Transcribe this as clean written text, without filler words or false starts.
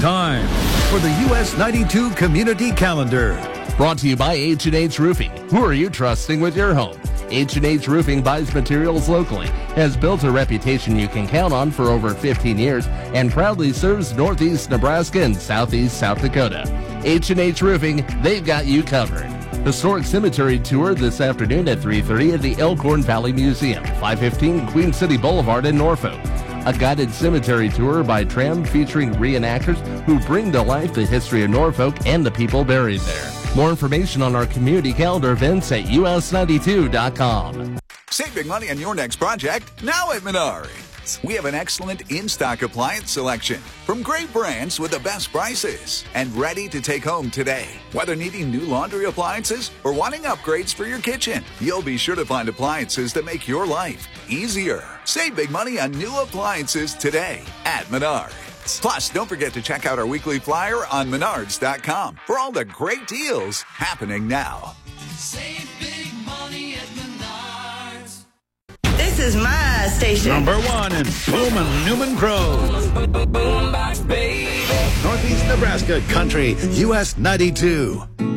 time for the US 92 Community Calendar. Brought to you by H&H Roofing. Who are you trusting with your home? H&H Roofing buys materials locally, has built a reputation you can count on for over 15 years, and proudly serves Northeast Nebraska and Southeast South Dakota. H&H Roofing, they've got you covered. Historic Cemetery Tour this afternoon at 3:30 at the Elkhorn Valley Museum, 515 Queen City Boulevard in Norfolk. A guided cemetery tour by tram featuring reenactors who bring to life the history of Norfolk and the people buried there. More information on our community calendar events at us92.com. Save big money on your next project now at Menards. We have an excellent in-stock appliance selection from great brands with the best prices and ready to take home today. Whether needing new laundry appliances or wanting upgrades for your kitchen, you'll be sure to find appliances that make your life easier. Save big money on new appliances today at Menards. Plus, don't forget to check out our weekly flyer on Menards.com for all the great deals happening now. Save big money at Menards. This is my station. Number 1 in Bowman Newman Grove. Northeast Nebraska Country, US 92.